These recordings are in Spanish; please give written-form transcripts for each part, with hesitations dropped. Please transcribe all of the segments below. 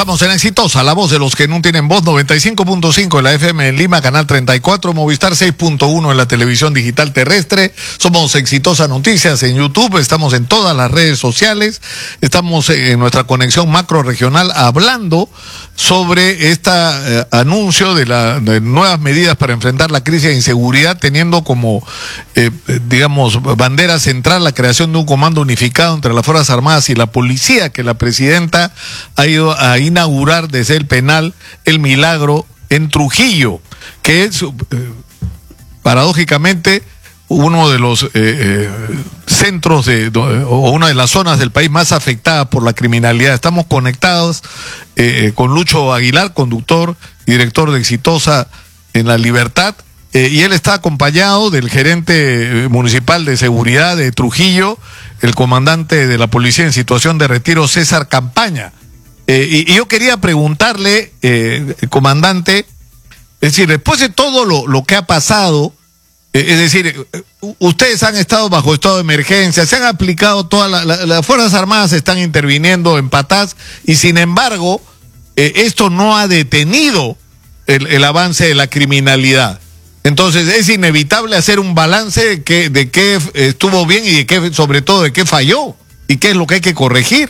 Estamos en Exitosa, la voz de los que no tienen voz, 95.5 en la FM en Lima, canal 34, Movistar 6.1 en la televisión digital terrestre. Somos Exitosa Noticias en YouTube, estamos en todas las redes sociales, estamos en nuestra conexión macro regional hablando sobre este anuncio de nuevas medidas para enfrentar la crisis de inseguridad, teniendo como, digamos, bandera central la creación de un comando unificado entre las Fuerzas Armadas y la policía, que la presidenta ha ido a inaugurar desde el penal El Milagro en Trujillo, que es paradójicamente uno de los centros o una de las zonas del país más afectada por la criminalidad. Estamos conectados con Lucho Aguilar, conductor y director de Exitosa en La Libertad, y él está acompañado del gerente municipal de seguridad de Trujillo, el comandante de la policía en situación de retiro, César Campaña. Y yo quería preguntarle, comandante, es decir, después de todo lo que ha pasado, es decir, ustedes han estado bajo estado de emergencia, se han aplicado las Fuerzas Armadas están interviniendo en Patás, y sin embargo, esto no ha detenido el avance de la criminalidad. Entonces es inevitable hacer un balance de qué estuvo bien y de qué, sobre todo, de qué falló y qué es lo que hay que corregir.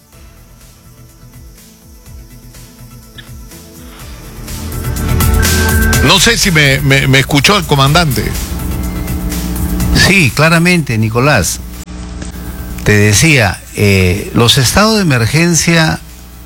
No sé si me escuchó el comandante. Sí, claramente, Nicolás. Te decía, los estados de emergencia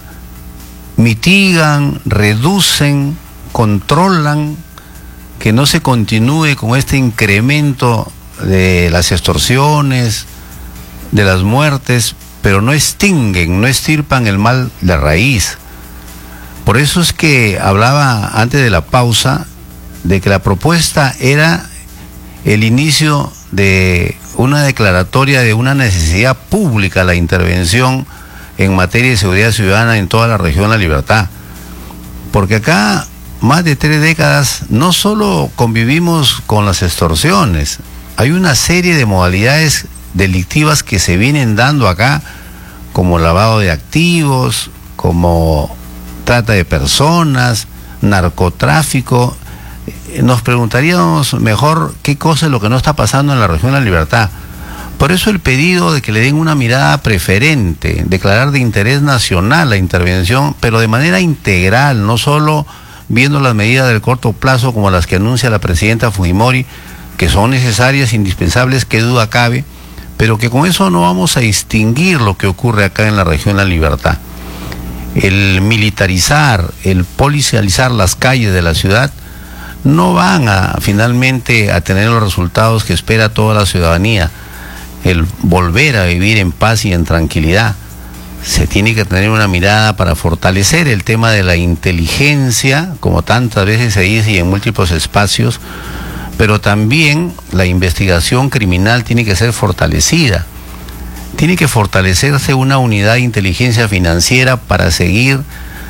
mitigan, reducen, controlan que no se continúe con este incremento de las extorsiones, de las muertes, pero no extinguen, no extirpan el mal de raíz. Por eso es que hablaba antes de la pausa de que la propuesta era el inicio de una declaratoria de una necesidad pública, la intervención en materia de seguridad ciudadana en toda la región La Libertad. Porque acá, más de 3 décadas, no solo convivimos con las extorsiones, hay una serie de modalidades delictivas que se vienen dando acá, como lavado de activos, como trata de personas, narcotráfico. Nos preguntaríamos mejor qué cosa es lo que no está pasando en la región de La Libertad. Por eso el pedido de que le den una mirada preferente, declarar de interés nacional la intervención, pero de manera integral, no solo viendo las medidas del corto plazo como las que anuncia la presidenta Fujimori, que son necesarias, indispensables, qué duda cabe, pero que con eso no vamos a extinguir lo que ocurre acá en la región de La Libertad. El militarizar, el policializar las calles de la ciudad no van finalmente a tener los resultados que espera toda la ciudadanía. El volver a vivir en paz y en tranquilidad. Se tiene que tener una mirada para fortalecer el tema de la inteligencia, como tantas veces se dice y en múltiples espacios, pero también la investigación criminal tiene que ser fortalecida. Tiene que fortalecerse una unidad de inteligencia financiera para seguir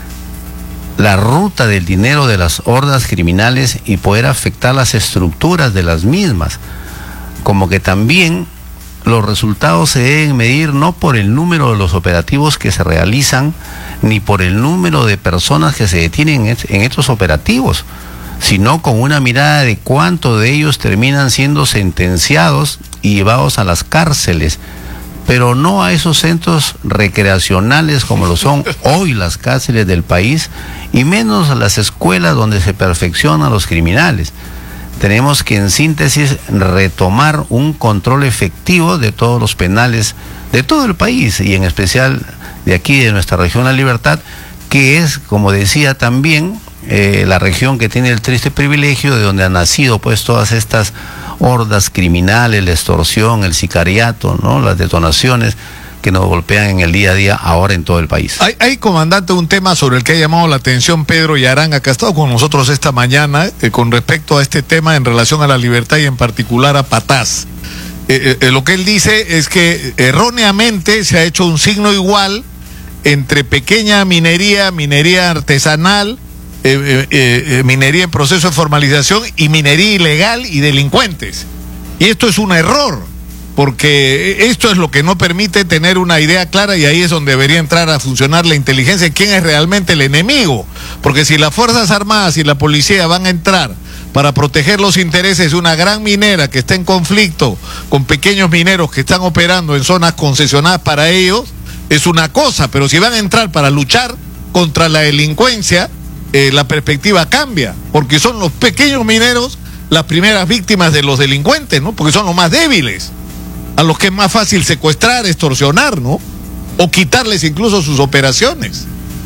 la ruta del dinero de las hordas criminales y poder afectar las estructuras de las mismas. Como que también los resultados se deben medir no por el número de los operativos que se realizan, ni por el número de personas que se detienen en estos operativos, sino con una mirada de cuántos de ellos terminan siendo sentenciados y llevados a las cárceles, pero no a esos centros recreacionales como lo son hoy las cárceles del país, y menos a las escuelas donde se perfeccionan los criminales. Tenemos que, en síntesis, retomar un control efectivo de todos los penales de todo el país, y en especial de aquí, de nuestra región La Libertad, que es, como decía también, la región que tiene el triste privilegio de donde han nacido pues todas estas hordas criminales, la extorsión, el sicariato, ¿no?, las detonaciones que nos golpean en el día a día ahora en todo el país. Hay, comandante, un tema sobre el que ha llamado la atención Pedro Yaranga, que ha estado con nosotros esta mañana, con respecto a este tema en relación a La Libertad y en particular a Patás. Lo que él dice es que erróneamente se ha hecho un signo igual entre pequeña minería, minería artesanal, minería en proceso de formalización y minería ilegal y delincuentes. Y esto es un error, porque esto es lo que no permite tener una idea clara, y ahí es donde debería entrar a funcionar la inteligencia, quién es realmente el enemigo, porque si las Fuerzas Armadas y la policía van a entrar para proteger los intereses de una gran minera que está en conflicto con pequeños mineros que están operando en zonas concesionadas para ellos, es una cosa, pero si van a entrar para luchar contra la delincuencia, la perspectiva cambia, porque son los pequeños mineros las primeras víctimas de los delincuentes, ¿no? Porque son los más débiles, a los que es más fácil secuestrar, extorsionar, ¿no? O quitarles incluso sus operaciones.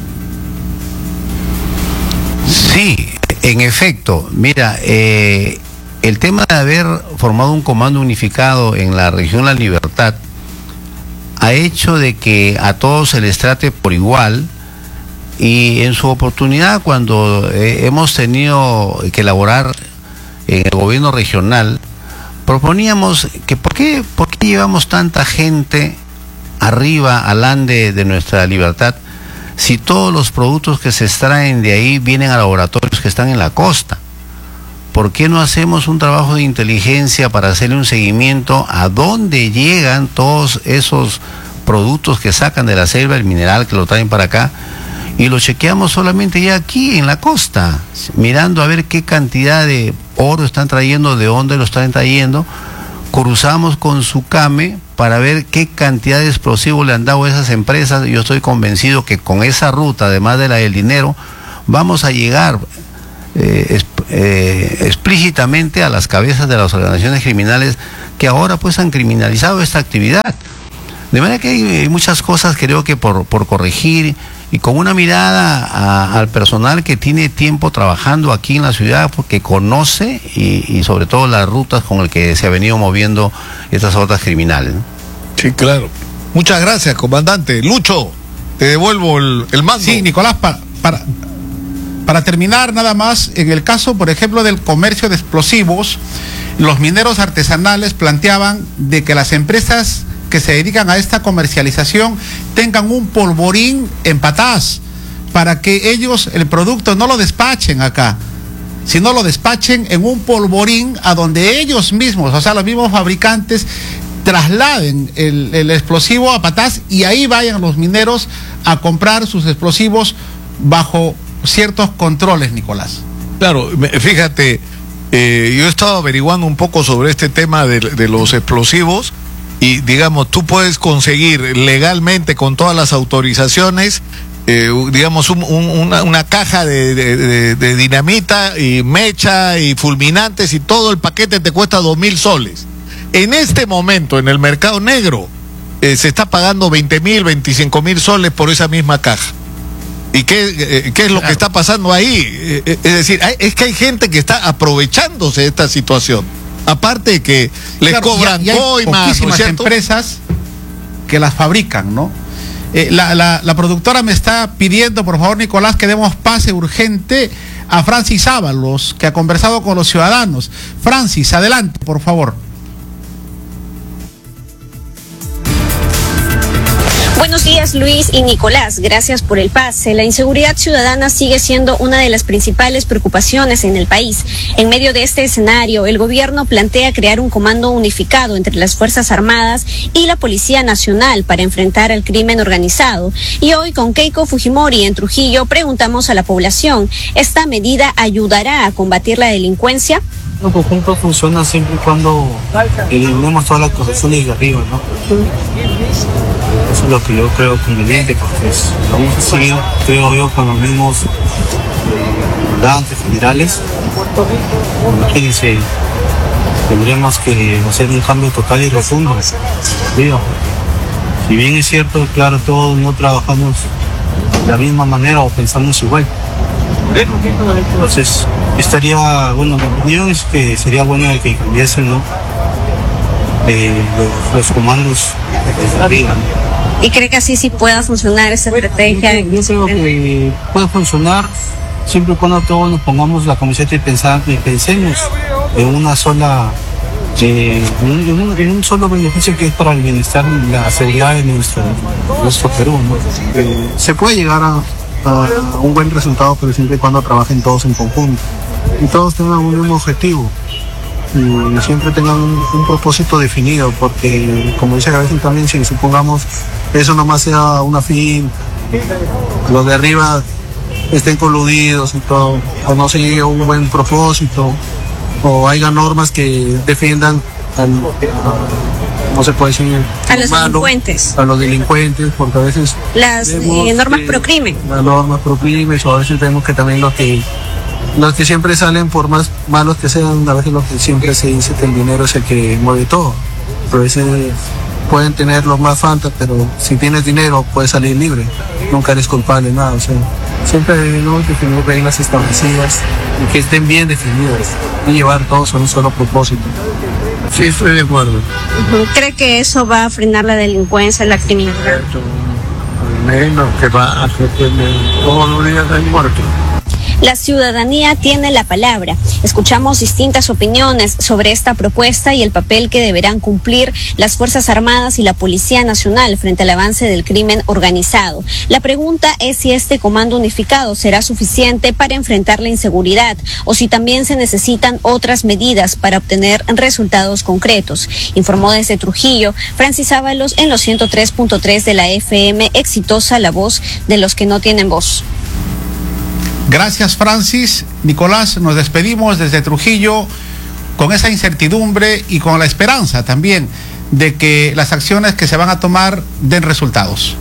Sí, en efecto. Mira, el tema de haber formado un comando unificado en la región La Libertad ha hecho de que a todos se les trate por igual, y en su oportunidad, cuando hemos tenido que elaborar en el gobierno regional, proponíamos que ¿por qué llevamos tanta gente arriba al ande de nuestra Libertad si todos los productos que se extraen de ahí vienen a laboratorios que están en la costa? ¿Por qué no hacemos un trabajo de inteligencia para hacerle un seguimiento a dónde llegan todos esos productos que sacan de la selva, el mineral, que lo traen para acá, y lo chequeamos solamente ya aquí en la costa, mirando a ver qué cantidad de oro están trayendo, de dónde lo están trayendo? Cruzamos con SUCAME para ver qué cantidad de explosivos le han dado a esas empresas. Yo estoy convencido que con esa ruta, además de la del dinero, vamos a llegar explícitamente a las cabezas de las organizaciones criminales que ahora pues han criminalizado esta actividad. De manera que hay muchas cosas, creo que por corregir, y con una mirada al personal que tiene tiempo trabajando aquí en la ciudad, porque conoce y sobre todo las rutas con las que se ha venido moviendo estas otras criminales, ¿no? Sí, claro. Muchas gracias, comandante. Lucho, te devuelvo el mando. Sí, Nicolás, para terminar nada más, en el caso, por ejemplo, del comercio de explosivos, los mineros artesanales planteaban de que las empresas que se dedican a esta comercialización tengan un polvorín en Patás, para que ellos el producto no lo despachen acá, sino lo despachen en un polvorín a donde ellos mismos, o sea, los mismos fabricantes, trasladen el explosivo a Patás, y ahí vayan los mineros a comprar sus explosivos bajo ciertos controles, Nicolás. Claro, fíjate, yo he estado averiguando un poco sobre este tema de los explosivos, y digamos, tú puedes conseguir legalmente con todas las autorizaciones, digamos, una caja de dinamita y mecha y fulminantes, y todo el paquete te cuesta 2.000 soles. En este momento, en el mercado negro, se está pagando 20.000, 25.000 soles por esa misma caja. ¿Y qué es lo que está pasando ahí? Es decir, es que hay gente que está aprovechándose de esta situación. Aparte de que les cobran coimas, poquísimas empresas que las fabrican, ¿no? La productora me está pidiendo, por favor, Nicolás, que demos pase urgente a Francis Ábalos, que ha conversado con los ciudadanos. Francis, adelante, por favor. Buenos días, Luis y Nicolás. Gracias por el pase. La inseguridad ciudadana sigue siendo una de las principales preocupaciones en el país. En medio de este escenario, el gobierno plantea crear un comando unificado entre las Fuerzas Armadas y la Policía Nacional para enfrentar al crimen organizado. Y hoy, con Keiko Fujimori en Trujillo, preguntamos a la población, ¿esta medida ayudará a combatir la delincuencia? El conjunto funciona siempre y cuando eliminemos todas las acusaciones de arriba, ¿no? Eso es lo que yo creo conveniente, porque vamos a seguir, creo yo, con los mismos comandantes generales. Imagínense, tendríamos que hacer un cambio total y rotundo. Digo, si bien es cierto, claro, todos no trabajamos de la misma manera o pensamos igual. Entonces, bueno, mi opinión es que sería bueno que cambiasen, ¿no? Los comandos de arriba. ¿Y cree que así sí pueda funcionar esa estrategia? Yo creo que puede funcionar siempre y cuando todos nos pongamos la camiseta y pensemos en una sola, en un solo beneficio, que es para el bienestar y la seguridad de nuestro Perú, ¿no? Se puede llegar a un buen resultado, pero siempre y cuando trabajen todos en conjunto y todos tengan un mismo objetivo. y siempre tengan un propósito definido, porque como dice a veces también, si supongamos eso nomás sea una fin, los de arriba estén coludidos y todo, o no se llegue a un buen propósito, o haya normas que defiendan no se puede decir a los delincuentes. A los delincuentes, porque a veces las normas pro crimen. Las normas pro crimen, o a veces vemos que también los que siempre salen, por más malos que sean, a veces los que siempre se dice que el dinero es el que mueve todo. A veces pueden tener los más fantas, pero si tienes dinero puedes salir libre, nunca eres culpable de nada. O sea, siempre debemos definir reglas establecidas y que estén bien definidas y llevar todos a un solo propósito. Sí, estoy de acuerdo. ¿Cree que eso va a frenar la delincuencia, la criminalidad? Menos que va a hacer que todos los días hay muertos. La ciudadanía tiene la palabra. Escuchamos distintas opiniones sobre esta propuesta y el papel que deberán cumplir las Fuerzas Armadas y la Policía Nacional frente al avance del crimen organizado. La pregunta es si este comando unificado será suficiente para enfrentar la inseguridad o si también se necesitan otras medidas para obtener resultados concretos. Informó desde Trujillo Francis Ábalos en los 103.3 de la FM, exitosa la voz de los que no tienen voz. Gracias, Francis. Nicolás, nos despedimos desde Trujillo con esa incertidumbre y con la esperanza también de que las acciones que se van a tomar den resultados.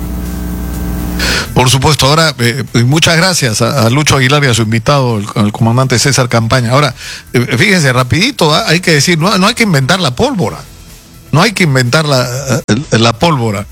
Por supuesto. Ahora, muchas gracias a Lucho Aguilar y a su invitado, el comandante César Campaña. Ahora, fíjense, rapidito, hay que decir, no hay que inventar la pólvora. No hay que inventar la pólvora.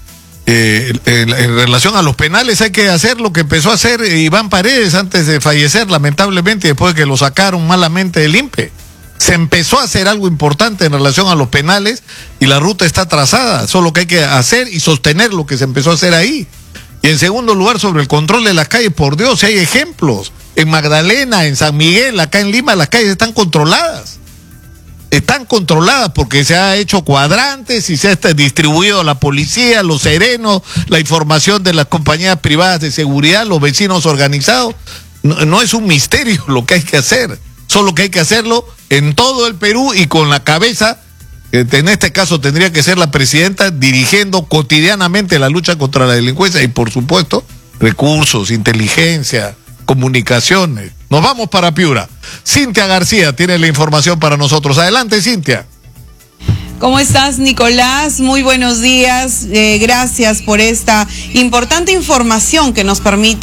En relación a los penales hay que hacer lo que empezó a hacer Iván Paredes antes de fallecer, lamentablemente, después de que lo sacaron malamente del INPE. Se empezó a hacer algo importante en relación a los penales y la ruta está trazada, solo que hay que hacer y sostener lo que se empezó a hacer ahí. Y en segundo lugar, sobre el control de las calles, por Dios, si hay ejemplos. En Magdalena, en San Miguel, acá en Lima, las calles están controladas. Están controladas porque se ha hecho cuadrantes y se ha distribuido a la policía, los serenos, la información de las compañías privadas de seguridad, los vecinos organizados. No es un misterio lo que hay que hacer, solo que hay que hacerlo en todo el Perú y con la cabeza, en este caso tendría que ser la presidenta, dirigiendo cotidianamente la lucha contra la delincuencia y, por supuesto, recursos, inteligencia, comunicaciones. Nos vamos para Piura. Cintia García tiene la información para nosotros. Adelante, Cintia. ¿Cómo estás, Nicolás? Muy buenos días. Gracias por esta importante información que nos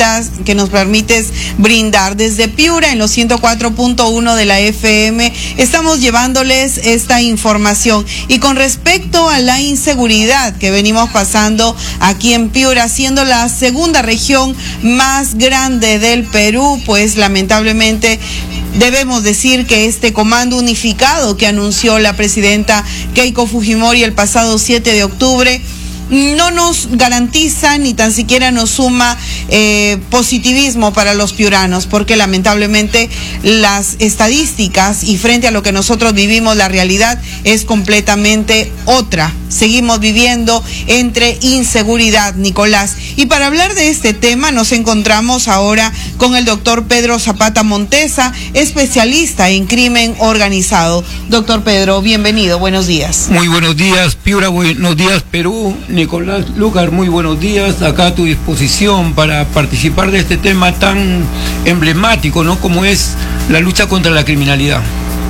permites brindar. Desde Piura, en los 104.1 de la FM, estamos llevándoles esta información. Y con respecto a la inseguridad que venimos pasando aquí en Piura, siendo la segunda región más grande del Perú, pues lamentablemente debemos decir que este comando unificado que anunció la presidenta Keiko Fujimori el pasado 7 de octubre no nos garantiza ni tan siquiera nos suma positivismo para los piuranos, porque lamentablemente las estadísticas y frente a lo que nosotros vivimos, la realidad es completamente otra. Seguimos viviendo entre inseguridad, Nicolás. Y para hablar de este tema nos encontramos ahora con el doctor Pedro Zapata Montesa, especialista en crimen organizado. Doctor Pedro, bienvenido, buenos días. Muy buenos días, Piura, buenos días, Perú. Nicolás Lucar, muy buenos días, acá a tu disposición para participar de este tema tan emblemático, ¿no? Como es la lucha contra la criminalidad.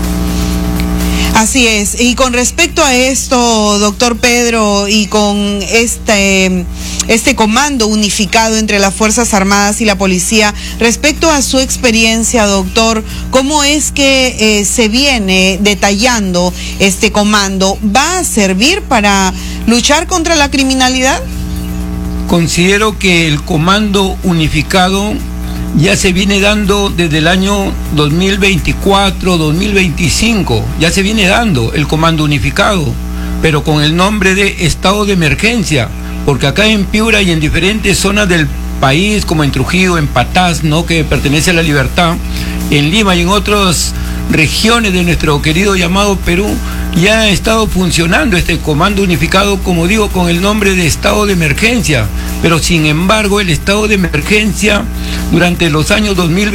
Así es, y con respecto a esto, doctor Pedro, y con este comando unificado entre las Fuerzas Armadas y la Policía, respecto a su experiencia, doctor, ¿cómo es que se viene detallando este comando? ¿Va a servir para luchar contra la criminalidad? Considero que el comando unificado ya se viene dando desde el año 2024, 2025, ya se viene dando el comando unificado, pero con el nombre de estado de emergencia, porque acá en Piura y en diferentes zonas del país, como en Trujillo, en Patás, ¿no?, que pertenece a La Libertad, en Lima y en otras regiones de nuestro querido llamado Perú, ya ha estado funcionando este comando unificado, como digo, con el nombre de estado de emergencia. Pero sin embargo, el estado de emergencia durante los años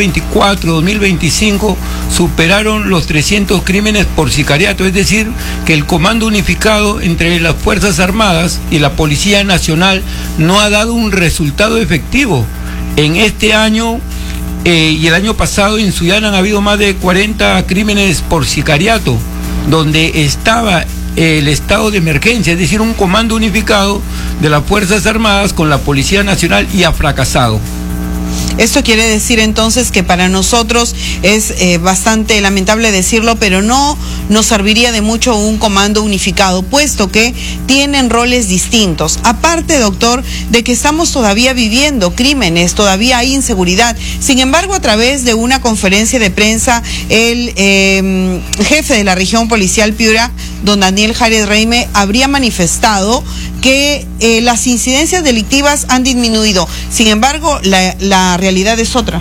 2024-2025 superaron los 300 crímenes por sicariato. Es decir, que el comando unificado entre las Fuerzas Armadas y la Policía Nacional no ha dado un resultado efectivo. En este año y el año pasado en Sullana han habido más de 40 crímenes por sicariato, donde estaba el estado de emergencia, es decir, un comando unificado de las Fuerzas Armadas con la Policía Nacional, y ha fracasado. Esto quiere decir entonces que para nosotros es bastante lamentable decirlo, pero no nos serviría de mucho un comando unificado, puesto que tienen roles distintos. Aparte, doctor, de que estamos todavía viviendo crímenes, todavía hay inseguridad. Sin embargo, a través de una conferencia de prensa, el jefe de la región policial Piura, don Daniel Jared Reime, habría manifestado que las incidencias delictivas han disminuido. Sin embargo, la realidad es otra.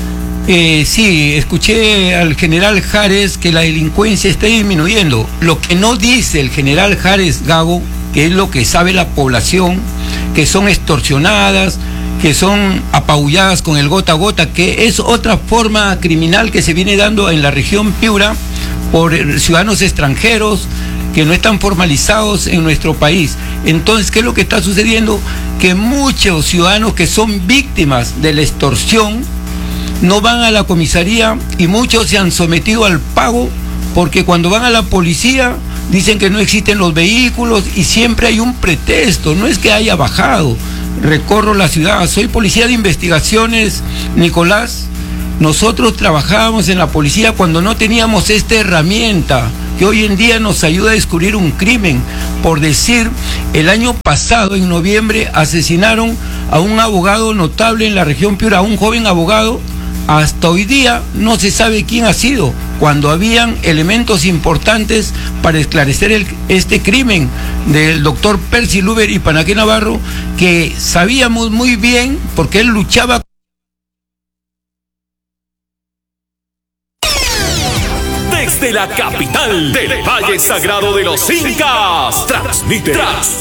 Sí, escuché al general Jares que la delincuencia está disminuyendo. Lo que no dice el general Jares, Gago, que es lo que sabe la población, que son extorsionadas, que son apabulladas con el gota a gota, que es otra forma criminal que se viene dando en la región Piura por ciudadanos extranjeros que no están formalizados en nuestro país. Entonces, ¿qué es lo que está sucediendo? Que muchos ciudadanos que son víctimas de la extorsión no van a la comisaría, y muchos se han sometido al pago, porque cuando van a la policía dicen que no existen los vehículos y siempre hay un pretexto. No es que haya bajado. Recorro la ciudad, soy policía de investigaciones, Nicolás. Nosotros trabajábamos en la policía cuando no teníamos esta herramienta que hoy en día nos ayuda a descubrir un crimen. Por decir, el año pasado, en noviembre, asesinaron a un abogado notable en la región Piura, a un joven abogado. Hasta hoy día no se sabe quién ha sido, cuando habían elementos importantes para esclarecer este crimen del doctor Percy Luber y Panaqué Navarro, que sabíamos muy bien porque él luchaba. Desde la capital del Valle Sagrado de los Incas, transmite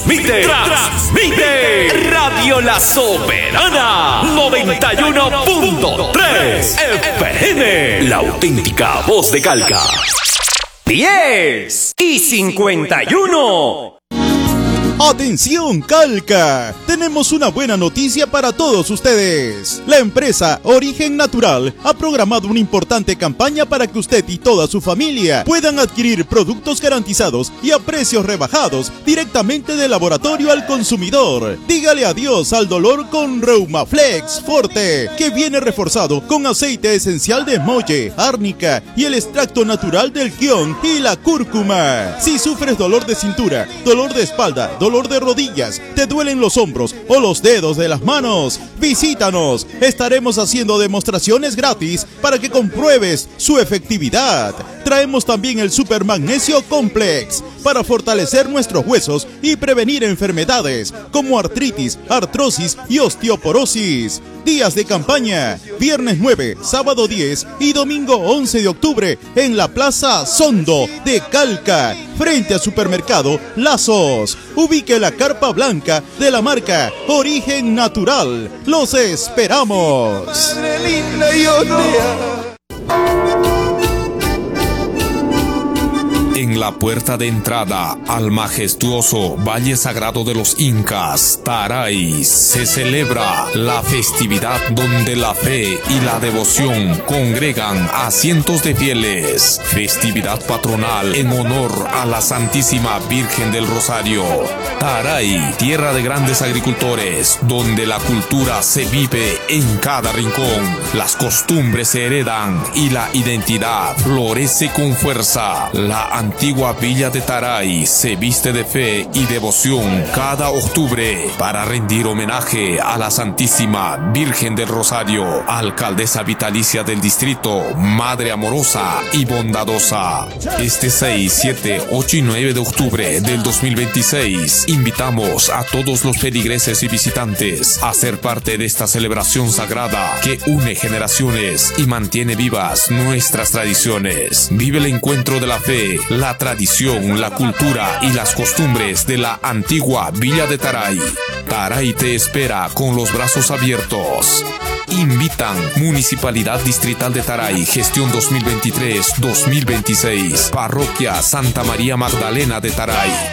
Radio La Soberana 91.3 FM, la auténtica voz de Calca. 10:51. ¡Atención, Calca! Tenemos una buena noticia para todos ustedes. La empresa Origen Natural ha programado una importante campaña para que usted y toda su familia puedan adquirir productos garantizados y a precios rebajados directamente del laboratorio al consumidor. Dígale adiós al dolor con Reumaflex Forte, que viene reforzado con aceite esencial de molle, árnica y el extracto natural del kion y la cúrcuma. Si sufres dolor de cintura, dolor de espalda, dolor de rodillas, te duelen los hombros o los dedos de las manos, visítanos. Estaremos haciendo demostraciones gratis para que compruebes su efectividad. Traemos también el Super Magnesio Complex para fortalecer nuestros huesos y prevenir enfermedades como artritis, artrosis y osteoporosis. Días de campaña: viernes 9, sábado 10 y domingo 11 de octubre en la Plaza Sondo de Calca, frente al supermercado Lazos. Ubique la carpa blanca de la marca Origen Natural. ¡Los esperamos! En la puerta de entrada al majestuoso Valle Sagrado de los Incas, Taray, se celebra la festividad donde la fe y la devoción congregan a cientos de fieles. Festividad patronal en honor a la Santísima Virgen del Rosario. Taray, tierra de grandes agricultores, donde la cultura se vive en cada rincón, las costumbres se heredan y la identidad florece con fuerza. La antigua Villa de Taray se viste de fe y devoción cada octubre para rendir homenaje a la Santísima Virgen del Rosario, alcaldesa vitalicia del distrito, madre amorosa y bondadosa. Este 6, 7, 8 y 9 de octubre del 2026 invitamos a todos los feligreses y visitantes a ser parte de esta celebración sagrada que une generaciones y mantiene vivas nuestras tradiciones. Vive el encuentro de la fe, la tradición, la cultura y las costumbres de la antigua Villa de Taray. Taray te espera con los brazos abiertos. Invitan Municipalidad Distrital de Taray, gestión 2023-2026, Parroquia Santa María Magdalena de Taray.